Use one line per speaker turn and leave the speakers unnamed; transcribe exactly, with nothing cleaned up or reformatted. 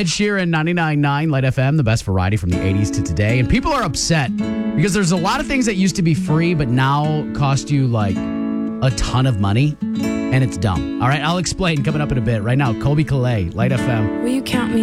Ed Sheeran, ninety-nine point nine Light F M, the best variety from the eighties to today. And people are upset because there's a lot of things that used to be free but now cost you like a ton of money. And it's dumb. All right, I'll explain coming up in a bit. Right now, Colby Calais, Light F M.
Will you count me